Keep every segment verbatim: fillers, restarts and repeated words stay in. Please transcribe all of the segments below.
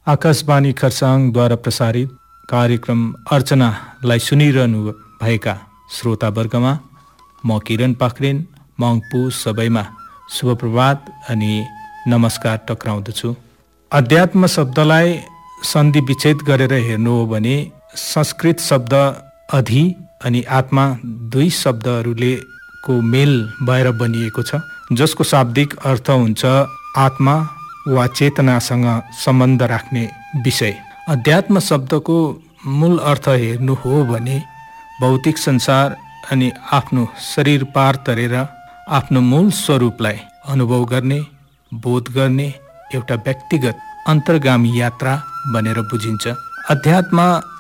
आकाशवाणी खरसाङद्वारा प्रसारित कार्यक्रम अर्चनालाई सुनिरहनु भएका श्रोतावर्गमा म किरण पाखरिन मङ्पू सबैमा शुभ प्रभात अनि नमस्कार टक्राउँदछु। अध्यात्म शब्दलाई सन्धि विच्छेद गरेर हेर्नु हो भने संस्कृत शब्द अधि अनि आत्मा दुई शब्दहरूले को मेल भएर बनिएको छ, जसको शाब्दिक अर्थ हुन्छ आत्मा वा चेतनासँग सम्बन्ध राख्ने विषय। अध्यात्म शब्दको मूल अर्थ हेर्नु हो भने भौतिक संसार अनि आफ्नो शरीर पार तरेर आफ्नो मूल स्वरूपलाई अनुभव गर्ने, बोध गर्ने एउटा व्यक्तिगत अन्तर्गामी यात्रा भनेर बुझिन्छ। अध्यात्म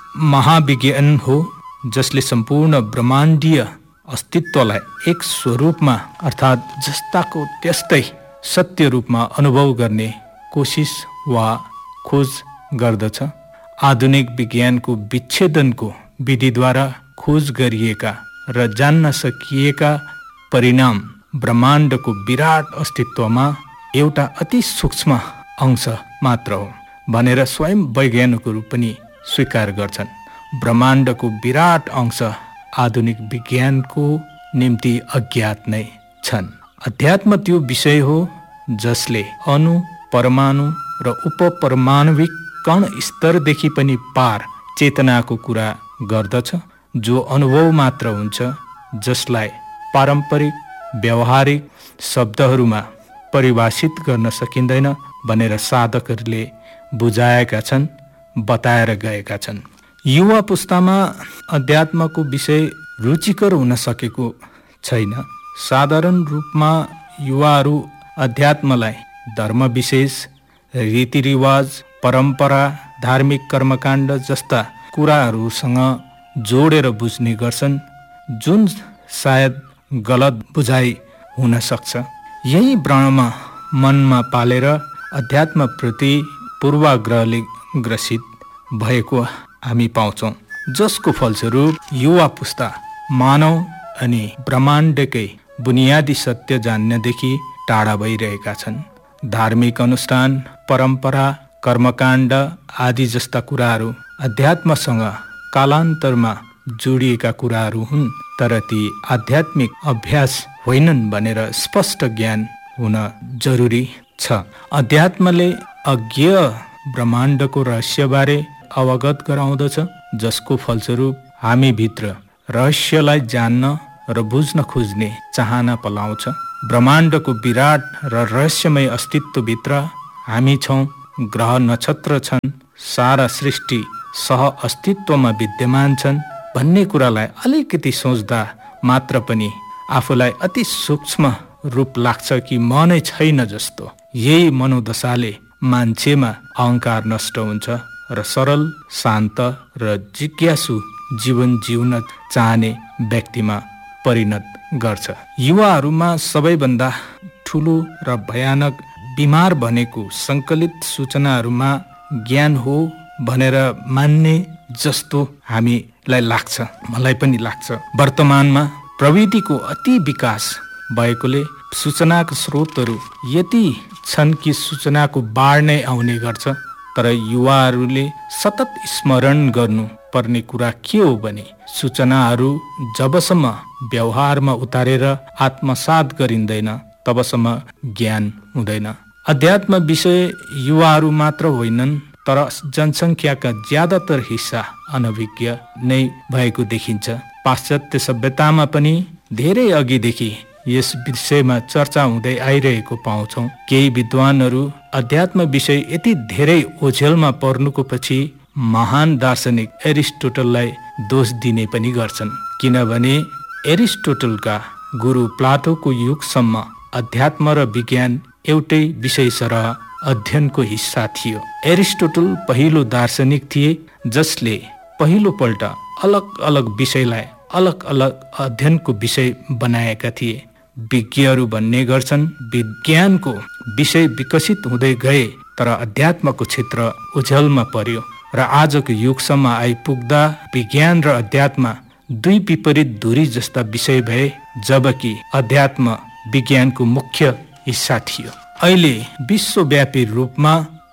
महाविज्ञान हो जसले सम्पूर्ण ब्रह्माण्डीय अस्तित्वलाई एक स्वरूपमा अर्थात् जस्ताको त्यस्तै सत्य रूपमा अनुभव गर्ने कोसिस वा खोज गर्दछ। आधुनिक विज्ञानको विच्छेदनको विधिद्वारा खोज गरिएका र जान्न सकिएका परिणाम ब्रह्माण्डको विराट अस्तित्वमा एउटा अति सूक्ष्म अंश मात्र हो भनेर स्वयं वैज्ञानिकहरू पनि स्वीकार गर्छन्। ब्रह्माण्डको विराट अंश आधुनिक विज्ञानको निम्ति अज्ञात नै छन्। अध्यात्म त्यो विषय हो जसले अणु, परमाणु र उपपरमाणविक कण स्तरदेखि पनि पार चेतनाको कुरा गर्दछ, जो अनुभव मात्र हुन्छ, जसलाई पारम्परिक व्यावहारिक शब्दहरूमा परिभाषित गर्न सकिँदैन भनेर साधकहरूले बुझाएका छन्, बताएर गएका छन्। युवा पुस्तामा अध्यात्मको विषय रुचिकर हुन सकेको छैन। साधारण रूपमा युवाहरू अध्यात्मलाई धर्म विशेष, रीतिरिवाज, परम्परा, धार्मिक कर्मकाण्ड जस्ता कुराहरूसँग जोडेर बुझ्ने गर्छन्, जुन सायद गलत बुझाइ हुन सक्छ। यही भ्रम मनमा पालेर अध्यात्मप्रति पूर्वाग्रहले ग्रसित भएको हामी पाउँछौँ, जसको फलस्वरूप युवा पुस्ता मानव अनि ब्रह्माण्डकै बुनियादी सत्य जान्नदेखि टाढा भइरहेका छन्। धार्मिक अनुष्ठान, परम्परा, कर्मकाण्ड आदि जस्ता कुराहरू अध्यात्मसँग कालान्तरमा जोडिएका कुराहरू हुन्, तर ती आध्यात्मिक अभ्यास होइनन् भनेर स्पष्ट ज्ञान हुन जरुरी छ। अध्यात्मले अज्ञेय ब्रह्माण्डको रहस्यबारे अवगत गराउँदछ, जसको फलस्वरूप हामी भित्र रहस्यलाई जान्न र बुझ्न खोज्ने चाहना पलाउँछ। ब्रह्माण्डको विराट र रहस्यमय अस्तित्वभित्र हामी छौँ, ग्रह नक्षत्र छन्, सारा सृष्टि सह अस्तित्वमा विद्यमान छन् भन्ने कुरालाई अलिकति सोच्दा मात्र पनि आफूलाई अति सूक्ष्म रूप लाग्छ कि म नै छैन जस्तो। यही मनोदशाले मान्छेमा अहङ्कार नष्ट हुन्छ र सरल, शान्त र जिज्ञासु जीवन जिउन चाहने व्यक्तिमा परिणत गर्छ। युवाहरूमा सबैभन्दा ठुलो र भयानक बिमार भनेको सङ्कलित सूचनाहरूमा ज्ञान हो भनेर मान्ने जस्तो हामीलाई लाग्छ, मलाई पनि लाग्छ। वर्तमानमा प्रविधिको अति विकास भएकोले सूचनाको स्रोतहरू यति छन् कि सूचनाको बाढ नै आउने गर्छ, तर युवाहरूले सतत स्मरण गर्नु पर्ने कुरा के हो भने सूचनाहरू जबसम्म व्यवहारमा उतारेर आत्मसात गरिँदैन तबसम्म ज्ञान हुँदैन। अध्यात्म विषय युवाहरू मात्र होइनन्, तर जनसङ्ख्याका ज्यादातर हिस्सा अनभिज्ञ नै भएको देखिन्छ। पाश्चात्य सभ्यतामा पनि धेरै अघिदेखि यस विषयमा चर्चा हुँदै आइरहेको पाउँछौँ। केही विद्वानहरू अध्यात्म विषय यति धेरै ओझेलमा पर्नुको पछि महान दार्शनिक एरिस्टोटललाई दोष दिने पनि गर्छन्, किनभने एरिस्टोटलका गुरु प्लाटोको युगसम्म अध्यात्म र विज्ञान एउटै विषय सरह अध्ययनको हिस्सा थियो। एरिस्टोटल पहिलो दार्शनिक थिए जसले पहिलो पल्ट अलग अलग विषयलाई अलग अलग अध्ययनको विषय बनाएका थिए। विज्ञहरू भन्ने गर्छन् विज्ञानको विषय विकसित हुँदै गए तर अध्यात्मको क्षेत्र उझलमा पर्यो र आजको युगसम्म आइपुग्दा विज्ञान र अध्यात्म दुई विपरीत धुरी जस्ता विषय भए, जबकि अध्यात्म विज्ञानको मुख्य हिस्सा थियो। अहिले विश्वव्यापी रूपमा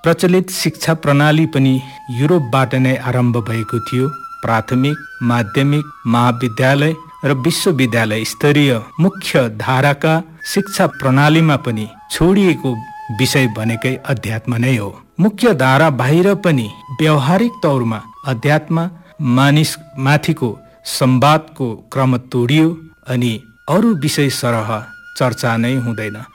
प्रचलित शिक्षा प्रणाली पनि युरोपबाट नै आरम्भ भएको थियो। प्राथमिक, माध्यमिक, महाविद्यालय र विश्वविद्यालय स्तरीय मुख्य धाराका शिक्षा प्रणालीमा पनि छोडिएको विषय भनेकै अध्यात्म नै हो। मुख्य धारा बाहिर पनि व्यावहारिक तौरमा अध्यात्म मानिस माथिको संवादको क्रम तोडियो अनि अरू विषय सरह चर्चा नै हुँदैन।